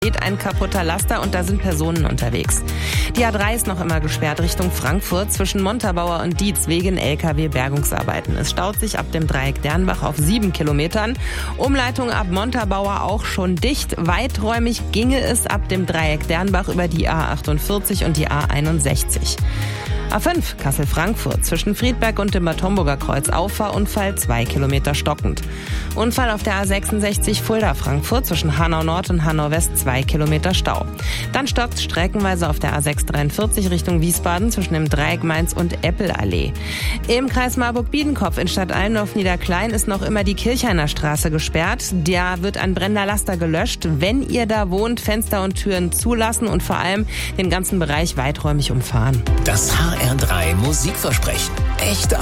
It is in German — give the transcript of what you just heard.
Ein kaputter Laster und da sind Personen unterwegs. Die A3 ist noch immer gesperrt Richtung Frankfurt zwischen Montabaur und Dietz wegen LKW-Bergungsarbeiten. Es staut sich ab dem Dreieck Dernbach auf 7 Kilometern. Umleitung ab Montabaur auch schon dicht. Weiträumig ginge es ab dem Dreieck Dernbach über die A48 und die A61. A5 Kassel-Frankfurt zwischen Friedberg und dem Bad Homburger Kreuz Auffahrunfall 2 Kilometer stockend. Unfall auf der A66 Fulda-Frankfurt zwischen Hanau-Nord und Hanau-West 2 Kilometer Stau. Dann stockt streckenweise auf der A643 Richtung Wiesbaden zwischen dem Dreieck Mainz und Eppelallee. Im Kreis Marburg-Biedenkopf in Stadt Allendorf-Niederklein ist noch immer die Kirchhainer Straße gesperrt. Da wird ein brennender Laster gelöscht. Wenn ihr da wohnt, Fenster und Türen zulassen und vor allem den ganzen Bereich weiträumig umfahren. Das HR3 Musikversprechen. Echte